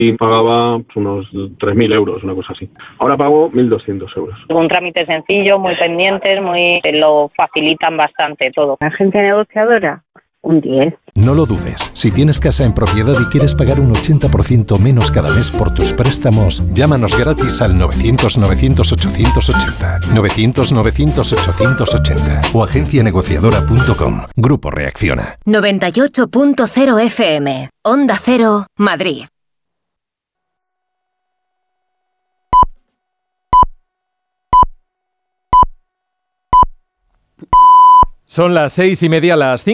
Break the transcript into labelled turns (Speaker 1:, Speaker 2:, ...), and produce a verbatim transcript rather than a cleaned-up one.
Speaker 1: y pagaba pues, unos tres mil euros, una cosa así. Ahora pago mil doscientos euros.
Speaker 2: Un trámite sencillo, muy pendientes, muy lo facilitan bastante todo.
Speaker 3: Agencia negociadora, un diez.
Speaker 4: No lo dudes. Si tienes casa en propiedad y quieres pagar un ochenta por ciento menos cada mes por tus préstamos, llámanos gratis al novecientos novecientos ochocientos ochenta. novecientos novecientos ochocientos ochenta o agencia negociadora punto com. Grupo Reacciona.
Speaker 5: noventa y ocho punto cero F M. Onda Cero, Madrid.
Speaker 6: Son las seis y media, las cinco.